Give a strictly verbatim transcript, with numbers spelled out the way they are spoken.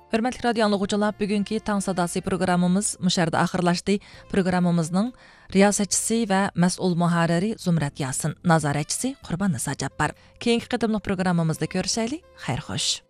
Hörmətli radio anlıqçılar, bugünkü Tang Sadası programımız müşərdə axırlaşdı. Programımızın riyasətçisi və məsul muharriri Zumrat Yasin, nazaretçisi Qurban Nisa Cabbar. Keyinki qıdımlıq programımızda görüşəli. Xeyr xoş.